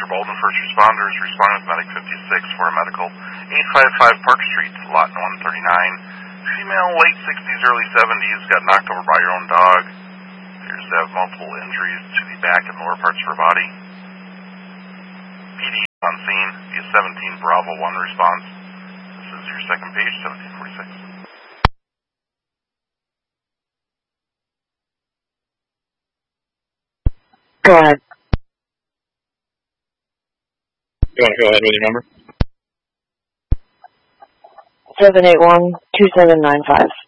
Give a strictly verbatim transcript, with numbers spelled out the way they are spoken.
Roger Bolden, first responders, responding with Medic fifty-six for a medical. eight fifty-five Park Street, lot one thirty-nine. Female, late sixties, early seventies, got knocked over by your own dog. Appears to have multiple injuries to the back and lower parts of her body. P D on scene, via seventeen Bravo one response. This is your second page, seventeen forty-six. Go ahead. You want to go ahead with your number? seven eight one, two seven nine five.